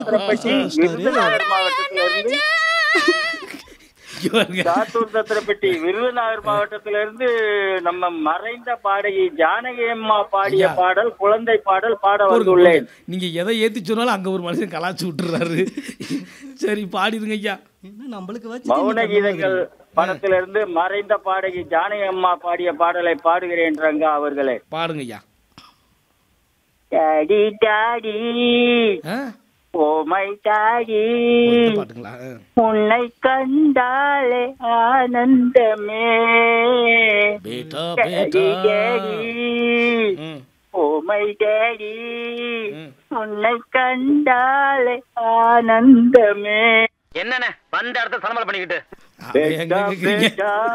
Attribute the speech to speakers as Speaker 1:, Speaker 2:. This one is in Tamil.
Speaker 1: சத்திரப்பட்டி விருதுநகர் மாவட்டத்துல இருந்து சாத்தூர் சத்திரப்பட்டி விருதுநகர் மாவட்டத்தில இருந்து நம்ம மறைந்த பாடகி ஜானகி அம்மா பாடிய பாடல் குழந்தை பாடல் பாட வந்துள்ளேன்.
Speaker 2: நீங்க எதை ஏத்தி சொன்னாலும் அங்க ஒரு மனுஷன் கலாச்சு விட்டுறாரு. சரி பாடிடுங்க ஐயா.
Speaker 3: நம்மளுக்கு
Speaker 1: மௌன கீதங்கள் படத்திலிருந்து மறைந்த பாடகி ஜானகி அம்மா பாடிய பாடலை பாடுகிறேன் ரங்கா அவர்களே.
Speaker 2: பாடுங்க ஐயா.
Speaker 1: Daddy daddy oh my daddy
Speaker 2: பாட்டுங்களா?
Speaker 1: உன்னை கண்டாலே ஆனந்தமே
Speaker 2: பேட்டா
Speaker 1: daddy
Speaker 2: batta
Speaker 1: daddy oh my daddy உன்னை கண்டாலே ஆனந்தமே. என்னண்ணே வந்த இடத்த சலமல் பண்ணிக்கிட்டு
Speaker 2: எங்க கேக்குறீங்க?